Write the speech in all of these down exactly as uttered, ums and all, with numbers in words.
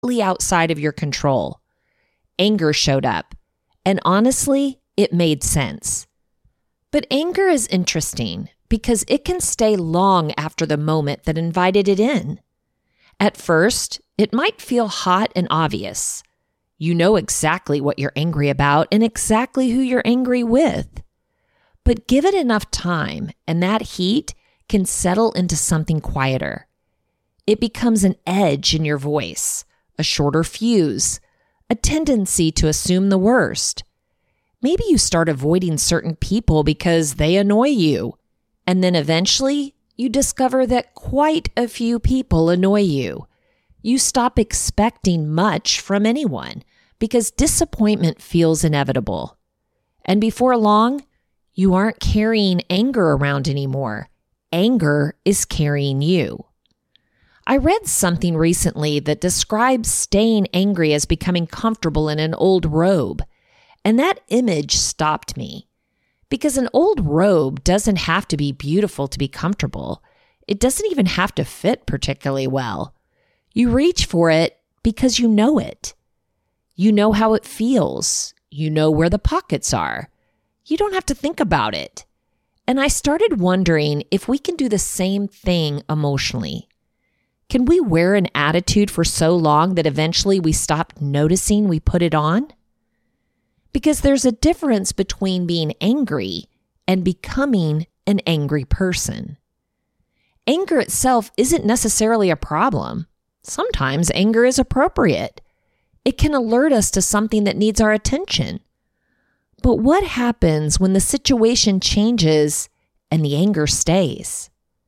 completely outside of your control. Anger showed up, and honestly, it made sense. But anger is interesting because it can stay long after the moment that invited it in. At first, it might feel hot and obvious. You know exactly what you're angry about and exactly who you're angry with. But give it enough time, and that heat can settle into something quieter. It becomes an edge in your voice, a shorter fuse, a tendency to assume the worst. Maybe you start avoiding certain people because they annoy you, and then eventually you discover that quite a few people annoy you. You stop expecting much from anyone because disappointment feels inevitable. And before long, you aren't carrying anger around anymore. Anger is carrying you. I read something recently that describes staying angry as becoming comfortable in an old robe, and that image stopped me. Because an old robe doesn't have to be beautiful to be comfortable. It doesn't even have to fit particularly well. You reach for it because you know it. You know how it feels. You know where the pockets are. You don't have to think about it. And I started wondering if we can do the same thing emotionally. Can we wear an attitude for so long that eventually we stop noticing we put it on? Because there's a difference between being angry and becoming an angry person. Anger itself isn't necessarily a problem. Sometimes anger is appropriate. It can alert us to something that needs our attention. But what happens when the situation changes and the anger stays?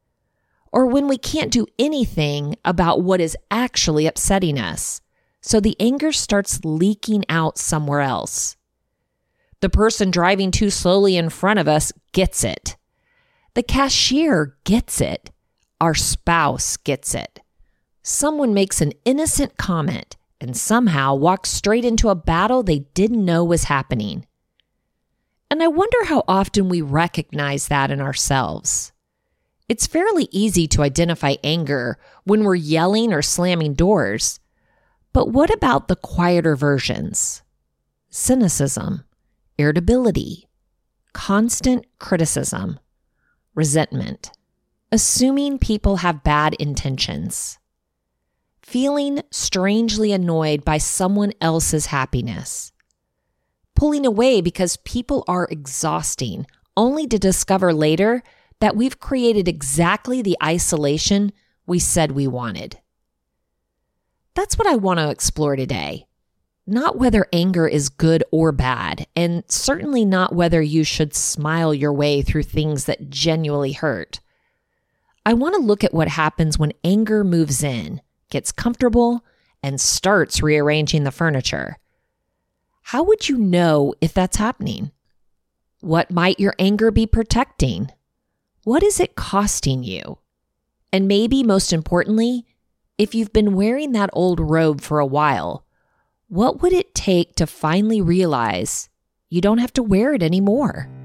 Or when we can't do anything about what is actually upsetting us, so the anger starts leaking out somewhere else? The person driving too slowly in front of us gets it. The cashier gets it. Our spouse gets it. Someone makes an innocent comment and somehow walks straight into a battle they didn't know was happening. And I wonder how often we recognize that in ourselves. It's fairly easy to identify anger when we're yelling or slamming doors. But what about the quieter versions? Cynicism, irritability, constant criticism, resentment, assuming people have bad intentions, feeling strangely annoyed by someone else's happiness, pulling away because people are exhausting, only to discover later that we've created exactly the isolation we said we wanted. That's what I want to explore today. Not whether anger is good or bad, and certainly not whether you should smile your way through things that genuinely hurt. I want to look at what happens when anger moves in, gets comfortable, and starts rearranging the furniture. How would you know if that's happening? What might your anger be protecting? What is it costing you? And maybe most importantly, if you've been wearing that old robe for a while, what would it take to finally realize you don't have to wear it anymore?